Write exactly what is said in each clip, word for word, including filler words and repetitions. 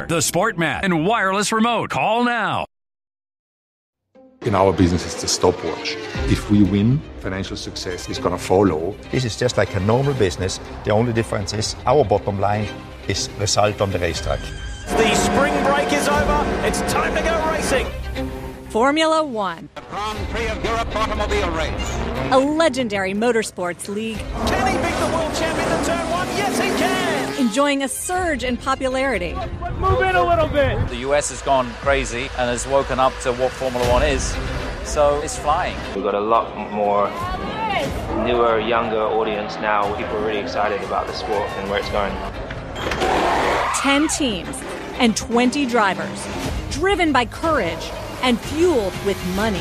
the Sportmat, and wireless remote. Call now. In our business, it's the stopwatch. If we win, financial success is going to follow. This is just like a normal business. The only difference is our bottom line is result on the racetrack. The spring break is over. It's time to go racing. Formula One. The Grand Prix of Europe automobile race. A legendary motorsports league. Can he beat the world champion in turn one? Yes, he can. Enjoying a surge in popularity. Move in a little bit. The U S has gone crazy and has woken up to what Formula One is. So it's flying. We've got a lot more newer, younger audience now. People are really excited about the sport and where it's going. Ten teams and twenty drivers, driven by courage and fueled with money.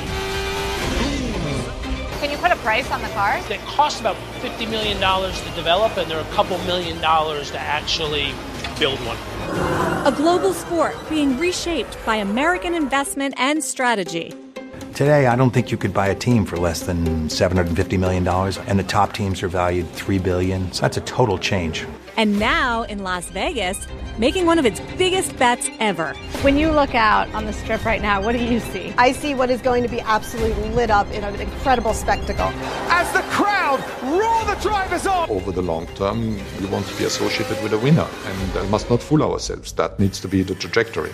Can you put a price on the cars? It costs about fifty million dollars to develop, and there are a couple million dollars to actually build one. A global sport being reshaped by American investment and strategy. Today, I don't think you could buy a team for less than seven hundred fifty million dollars, and the top teams are valued three billion dollars. So that's a total change. And now in Las Vegas, making one of its biggest bets ever. When you look out on the strip right now, what do you see? I see what is going to be absolutely lit up in an incredible spectacle. As the crowd roar the drivers on. Over the long term, we want to be associated with a winner, and we must not fool ourselves. That needs to be the trajectory.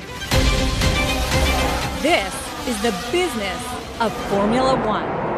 This is the business of Formula One.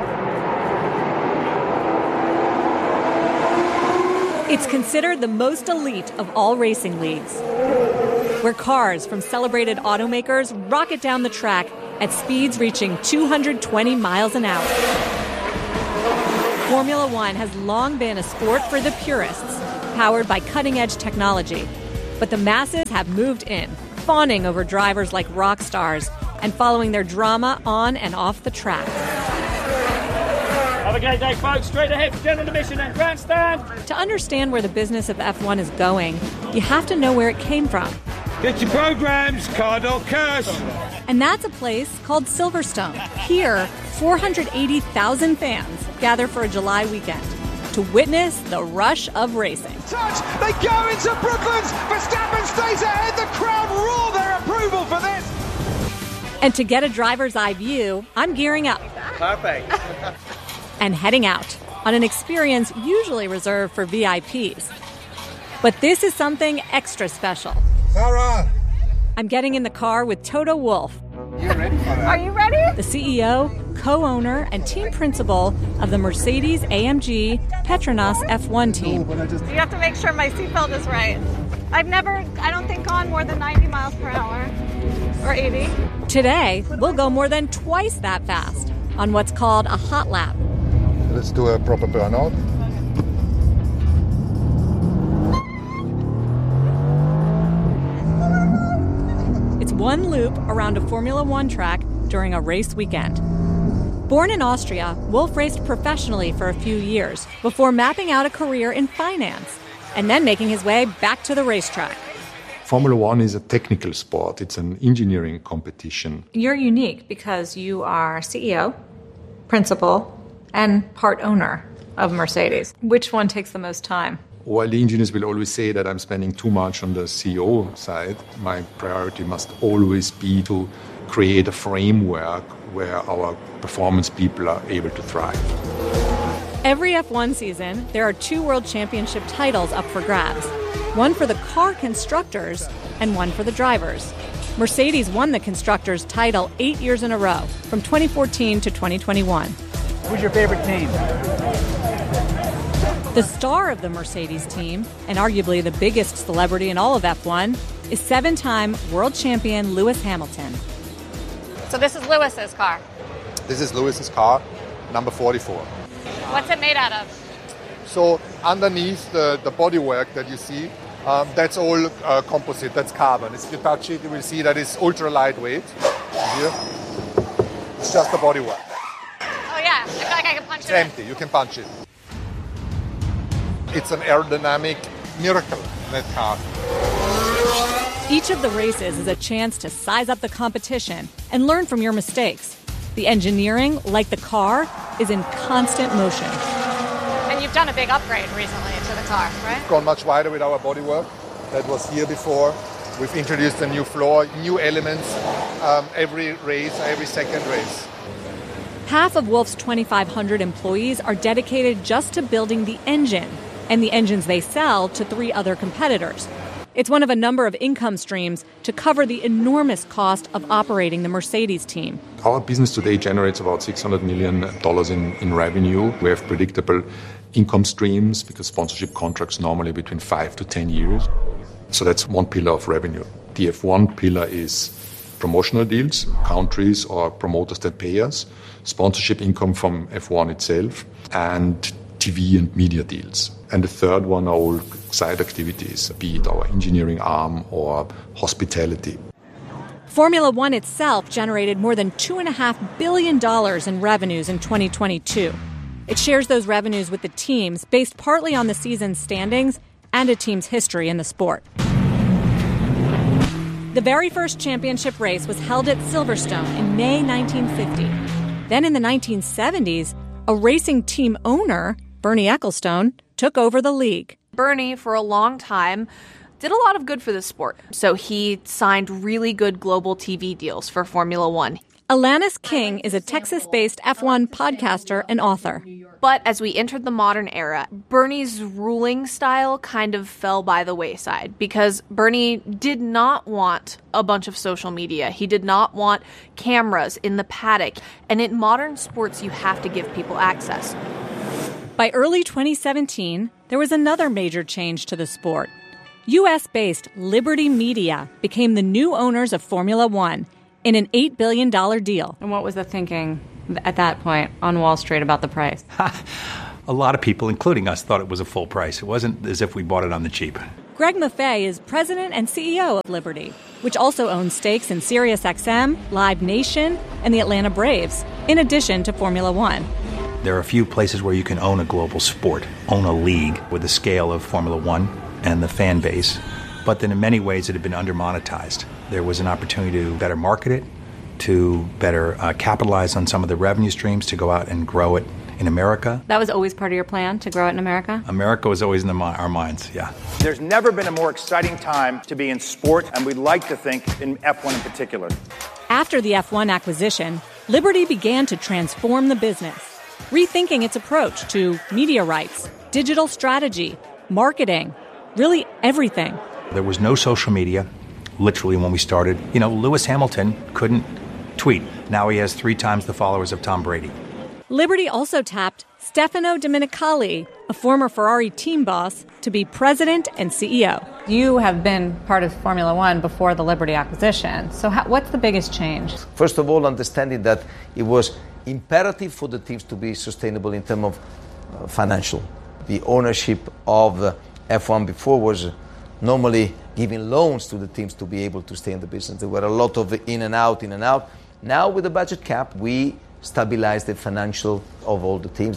It's considered the most elite of all racing leagues, where cars from celebrated automakers rocket down the track at speeds reaching two hundred twenty miles an hour. Formula One has long been a sport for the purists, powered by cutting-edge technology. But the masses have moved in, fawning over drivers like rock stars and following their drama on and off the track. Have a great day, folks. Straight ahead for general admission and grandstand. To understand where the business of F one is going, you have to know where it came from. Get your programs, card or cash. And that's a place called Silverstone. Here, four hundred eighty thousand fans gather for a July weekend to witness the rush of racing. Touch! They go into Brooklands! Verstappen stays ahead! The crowd roar their approval for this! And to get a driver's eye view, I'm gearing up. Perfect. And heading out on an experience usually reserved for V I Ps. But this is something extra special. Sarah! I'm getting in the car with Toto Wolff. You ready for that? Are you ready? The C E O, co-owner, and team principal of the Mercedes A M G Petronas F one team. You have to make sure my seatbelt is right. I've never, I don't think, gone more than ninety miles per hour. Or eighty. Today, we'll go more than twice that fast on what's called a hot lap. Let's do a proper burnout. It's one loop around a Formula One track during a race weekend. Born in Austria, Wolff raced professionally for a few years before mapping out a career in finance and then making his way back to the racetrack. Formula One is a technical sport. It's an engineering competition. You're unique because you are C E O, principal, and part owner of Mercedes. Which one takes the most time? While the engineers will always say that I'm spending too much on the C E O side, my priority must always be to create a framework where our performance people are able to thrive. Every F one season, there are two World Championship titles up for grabs. One for the car constructors and one for the drivers. Mercedes won the constructors' title eight years in a row, from twenty fourteen to twenty twenty-one. Who's your favorite team? The star of the Mercedes team, and arguably the biggest celebrity in all of F one, is seven-time world champion Lewis Hamilton. So this is Lewis's car. This is Lewis's car, number forty-four. What's it made out of? So underneath the, the bodywork that you see, um, that's all uh, composite, that's carbon. If you touch it, you will see that it's ultra lightweight. Here, it's just the bodywork. Oh yeah, I feel like I can punch It's it in. empty, you can punch it. It's an aerodynamic miracle, that car. Each of the races is a chance to size up the competition and learn from your mistakes. The engineering, like the car, is in constant motion. And you've done a big upgrade recently to the car, right? Gone much wider with our bodywork. That was here before. We've introduced a new floor, new elements um, every race, every second race. Half of Wolff's twenty-five hundred employees are dedicated just to building the engine and the engines they sell to three other competitors. It's one of a number of income streams to cover the enormous cost of operating the Mercedes team. Our business today generates about six hundred million dollars in, in revenue. We have predictable income streams because sponsorship contracts normally between five to ten years. So that's one pillar of revenue. The F one pillar is promotional deals, countries or promoters that pay us, sponsorship income from F one itself, and T V and media deals. And the third one are all side activities, be it our engineering arm or hospitality. Formula One itself generated more than two point five billion dollars in revenues in twenty twenty-two. It shares those revenues with the teams based partly on the season's standings and a team's history in the sport. The very first championship race was held at Silverstone in May nineteen fifty. Then in the nineteen seventies, a racing team owner, Bernie Ecclestone, took over the league. Bernie, for a long time, did a lot of good for the sport. So he signed really good global T V deals for Formula One. Alanis King is a Texas-based F one podcaster and author. But as we entered the modern era, Bernie's ruling style kind of fell by the wayside because Bernie did not want a bunch of social media. He did not want cameras in the paddock. And in modern sports, you have to give people access. By early twenty seventeen, there was another major change to the sport. U S-based Liberty Media became the new owners of Formula One in an eight billion dollars deal. And what was the thinking at that point on Wall Street about the price? A lot of people, including us, thought it was a full price. It wasn't as if we bought it on the cheap. Greg Maffei is president and C E O of Liberty, which also owns stakes in SiriusXM, Live Nation, and the Atlanta Braves, in addition to Formula One. There are a few places where you can own a global sport, own a league with the scale of Formula One and the fan base, but then in many ways it had been under-monetized. There was an opportunity to better market it, to better uh, capitalize on some of the revenue streams, to go out and grow it in America. That was always part of your plan, to grow it in America? America was always in the, our minds, yeah. There's never been a more exciting time to be in sport, and we'd like to think in F one in particular. After the F one acquisition, Liberty began to transform the business, rethinking its approach to media rights, digital strategy, marketing, really everything. There was no social media, literally, when we started. You know, Lewis Hamilton couldn't tweet. Now he has three times the followers of Tom Brady. Liberty also tapped Stefano Domenicali, a former Ferrari team boss, to be president and C E O. You have been part of Formula One before the Liberty acquisition. So how, what's the biggest change? First of all, understanding that it was imperative for the teams to be sustainable in terms of uh, financial. The ownership of uh, F one before was normally giving loans to the teams to be able to stay in the business. There were a lot of in and out, in and out. Now with the budget cap, we stabilize the financial of all the teams.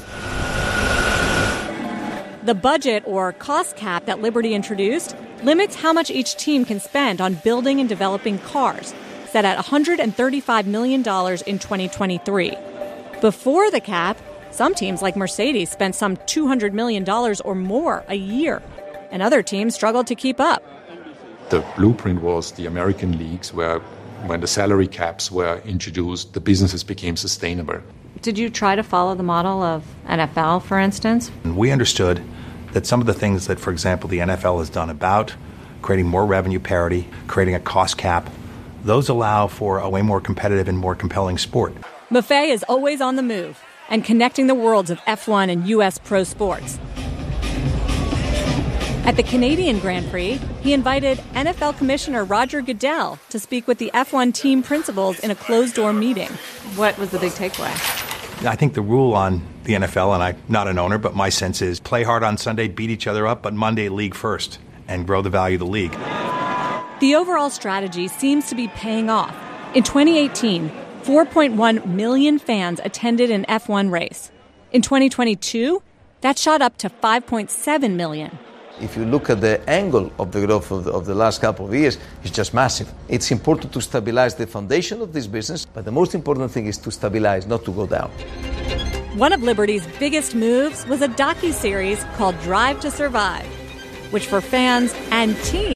The budget or cost cap that Liberty introduced limits how much each team can spend on building and developing cars, set at one hundred thirty-five million dollars in twenty twenty-three. Before the cap, some teams like Mercedes spent some two hundred million dollars or more a year, and other teams struggled to keep up. The blueprint was the American leagues, where when the salary caps were introduced, the businesses became sustainable. Did you try to follow the model of N F L, for instance? And we understood that some of the things that, for example, the N F L has done about creating more revenue parity, creating a cost cap, those allow for a way more competitive and more compelling sport. Maffei is always on the move and connecting the worlds of F one and U S pro sports. At the Canadian Grand Prix, he invited N F L Commissioner Roger Goodell to speak with the F one team principals in a closed-door meeting. What was the big takeaway? I think the rule on the N F L, and I'm not an owner, but my sense is play hard on Sunday, beat each other up, but Monday league first, and grow the value of the league. The overall strategy seems to be paying off. In twenty eighteen, four point one million fans attended an F one race. In twenty twenty-two, that shot up to five point seven million. If you look at the angle of the growth of the, of the last couple of years, it's just massive. It's important to stabilize the foundation of this business, but the most important thing is to stabilize, not to go down. One of Liberty's biggest moves was a docuseries called Drive to Survive, which for fans and teams